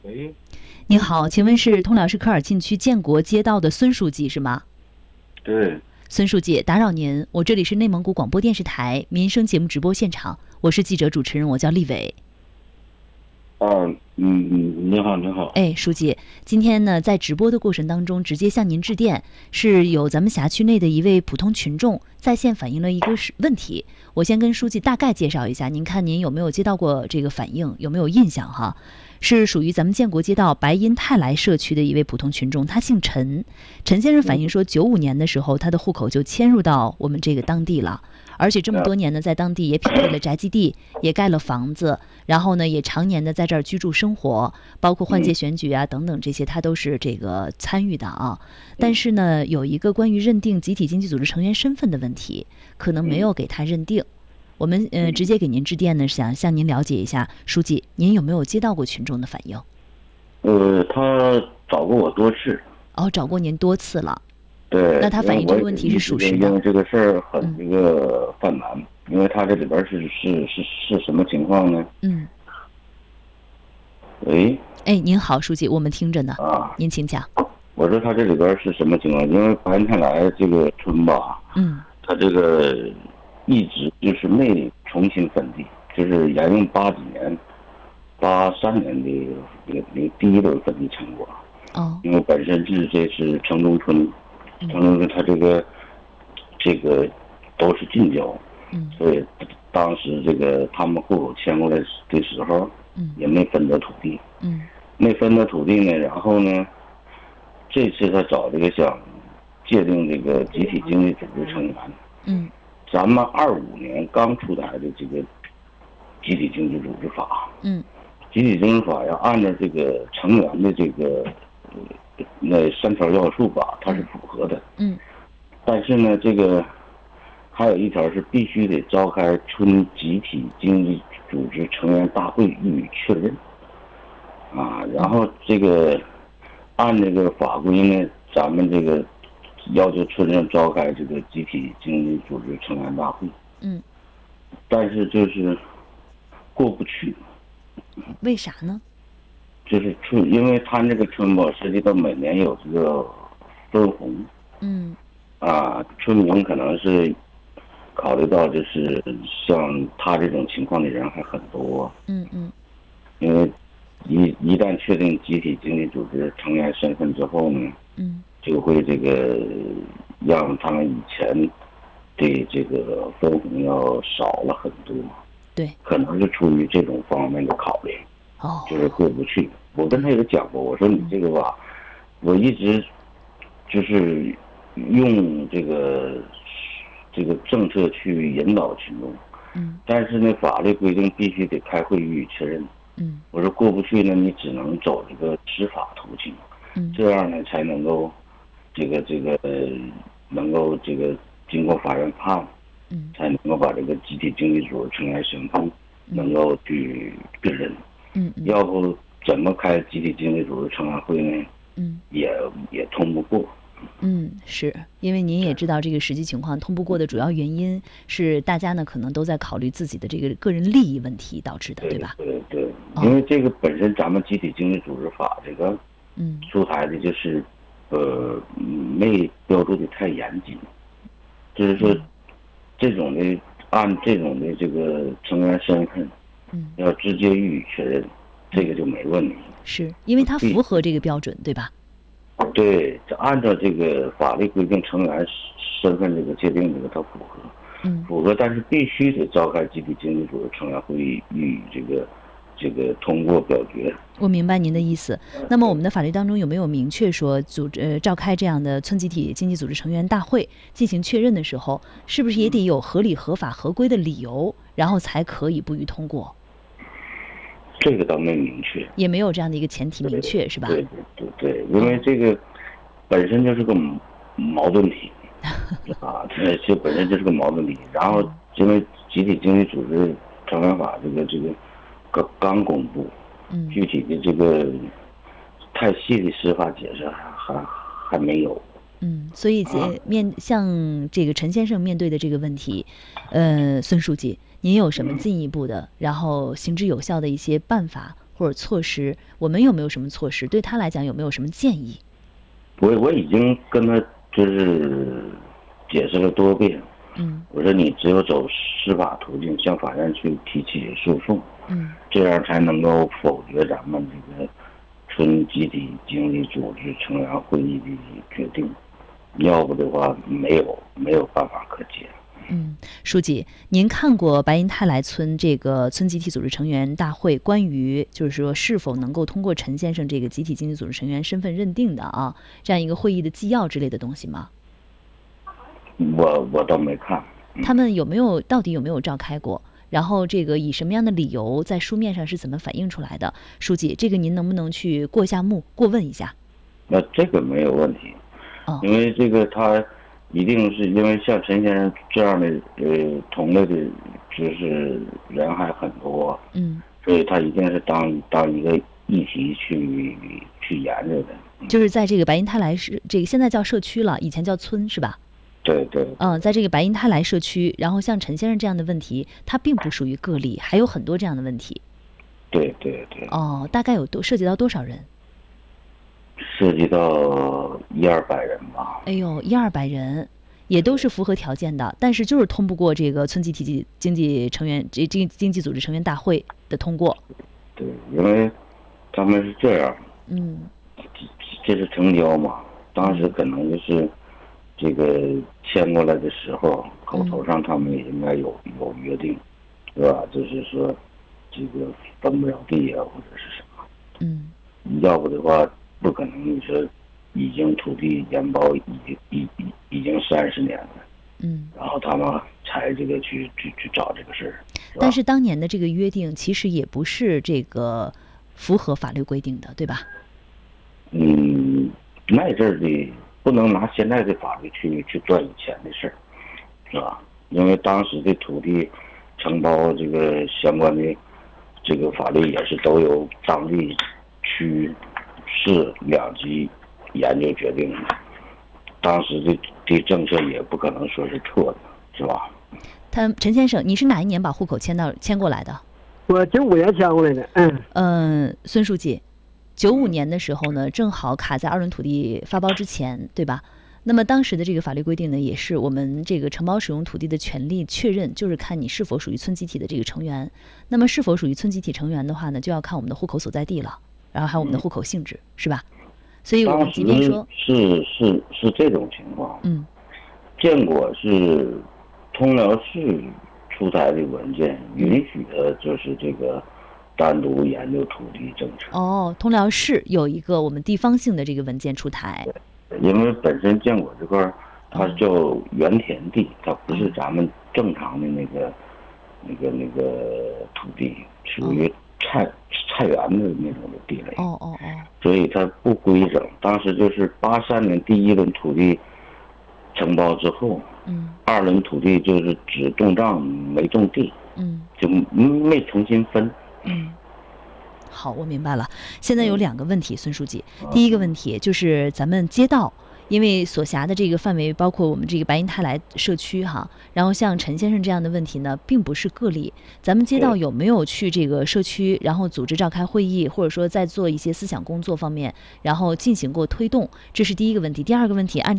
喂， 您好，请问是通辽市科尔沁区建国街道的孙书记是吗？ 对， 孙书记，打扰您，我这里是内蒙古广播电视台民生节目直播现场，我是记者主持人，我叫丽伟。 你好，你好。 哎，书记，今天呢，在直播的过程当中，直接向您致电，是有咱们辖区内的一位普通群众在线反映了一个问题。我先跟书记大概介绍一下，您看您有没有接到过这个反映，有没有印象哈？是属于咱们建国街道白银泰来社区的一位普通群众，他姓陈。陈先生反映说，95年的时候，他的户口就迁入到我们这个当地了，而且这么多年呢，在当地也匹配了宅基地，也盖了房子，然后呢，也常年的在这儿居住生活，包括换届选举啊等等这些，他都是这个参与的啊。但是呢，有一个关于认定集体经济组织成员身份的问题，可能没有给他认定。我们直接给您致电呢，想向您了解一下，书记，您有没有接到过群众的反映？ 他找过我多次。 哦，找过您多次了。 对。 那他反映这个问题是属实的。 因为这个事儿很这个犯难，因为他这里边是什么情况呢？喂。 哎，您好，书记，我们听着呢。 啊。 您请讲。 我说他这里边是什么情况？因为白银泰来这个村吧，他这个一直就是没重新分地，就是沿用80几年、83年的第一轮分地成果。因为本身这是城中村，城中村它这个都是近郊，所以当时这个他们户口迁过来的时候，也没分得土地，没分得土地呢，然后呢，这次他找这个想界定这个集体经济组织成员，咱们25年刚出台的这个集体经济组织法，集体经济法要按照这个成员的这个那3条要素吧，它是符合的，但是呢，这个还有一条是必须得召开村集体经济组织成员大会予以确认，然后这个按这个法规呢，咱们这个要求村上召开这个集体经济组织成员大会，但是就是过不去。 为啥呢？ 就是因为他这个村吧，涉及到每年有这个分红，村民可能是考虑到就是像他这种情况的人还很多，因为一旦确定集体经济组织成员身份之后呢，就会这个让他们以前的这个分红要少了很多， 对， 可能是出于这种方面的考虑，就是过不去。我跟他也讲过，我说你这个吧，我一直就是用这个政策去引导群众，但是呢，法律规定必须得开会予以确认，我说过不去呢，你只能走这个司法途径，这样呢才能够能够经过法院判，才能够把这个集体经济组织成员身份能够去确认，要不怎么开集体经济组织成员会呢？也通不过。 是因为您也知道这个实际情况，通不过的主要原因是大家呢可能都在考虑自己的这个个人利益问题导致的，对吧？ 对，因为这个本身咱们集体经济组织法这个出台的就是没标注的太严谨，就是说这种的按这种的这个成员身份，要直接予以确认，这个就没问题。 是因为它符合这个标准，对吧？ 对，按照这个法律规定，成员身份这个界定这个它符合，但是必须得召开集体经济组织成员会议予以这个通过表决。 我明白您的意思。那么我们的法律当中有没有明确说召开这样的村集体经济组织成员大会进行确认的时候，是不是也得有合理合法合规的理由，然后才可以不予通过？ 这个倒没明确， 也没有这样的一个前提明确，是吧？ 对，因为这个本身就是个矛盾体这本身就是个矛盾体。然后因为集体经济组织成员法这个刚公布，具体的这个太细的司法解释还没有。 所以像这个陈先生面对的这个问题，孙书记，您有什么进一步的，然后行之有效的一些办法或者措施？我们有没有什么措施？对他来讲有没有什么建议？ 我已经跟他就是解释了多遍。我说你只有走司法途径，向法院去提起诉讼，这样才能够否决咱们这个村集体经济组织成员会议的决定，要不的话没有办法可解。 书记，您看过白银泰来村这个村集体组织成员大会关于就是说是否能够通过陈先生这个集体经济组织成员身份认定的这样一个会议的纪要之类的东西吗？ 我倒没看。 他们到底有没有召开过？然后这个以什么样的理由在书面上是怎么反映出来的？书记，这个您能不能去过下目，过问一下？ 这个没有问题。因为这个他一定是因为像陈先生这样的同类的就是人还很多，所以他一定是当一个议题去研究的。 就是在这个白银泰来这个现在叫社区了，以前叫村是吧？ 对。 在这个白银泰来社区，然后像陈先生这样的问题，它并不属于个例，还有很多这样的问题。 对。 大概涉及到多少人？ 涉及到100-200人吧。 哎呦，100-200人，也都是符合条件的，但是就是通不过这个村集体经济成员经济组织成员大会的通过。 对，因为他们是这样，这是成交嘛，当时可能就是这个签过来的时候，口头上他们也应该有约定，是吧？就是说这个分不了地或者是什么。要不的话不可能，你说已经土地研包已经30年了，然后他们才这个去找这个事儿。 但是当年的这个约定其实也不是这个符合法律规定的，对吧？ 那阵儿的不能拿现在的法律去赚以前的事儿，是吧？因为当时的土地承包这个相关的这个法律也是都由当地区市2级研究决定的，当时的政策也不可能说是错的，是吧？ 陈先生，你是哪一年把户口迁过来的？ 我95年迁过来的。 孙书记，95年的时候呢，正好卡在2轮土地发包之前，对吧？那么当时的这个法律规定呢，也是我们这个承包使用土地的权利确认，就是看你是否属于村集体的这个成员。那么是否属于村集体成员的话呢，就要看我们的户口所在地了，然后还有我们的户口性质，是吧？所以我们即便说是这种情况。建国是通辽市出台的文件，允许的就是这个单独研究土地政策。 通辽市有一个我们地方性的这个文件出台。 因为本身建国这块它叫原田地，它不是咱们正常的那个土地，属于菜园的那种的地雷。所以它不规整。当时就是83年第1轮土地承包之后，2轮土地就是只动账没动地，就没重新分。 好，我明白了。现在有2个问题，孙书记。第一个问题就是咱们街道，因为所辖的这个范围包括我们这个白银泰来社区然后像陈先生这样的问题呢，并不是个例。咱们街道有没有去这个社区，然后组织召开会议，或者说在做一些思想工作方面，然后进行过推动？这是第一个问题。第二个问题，按照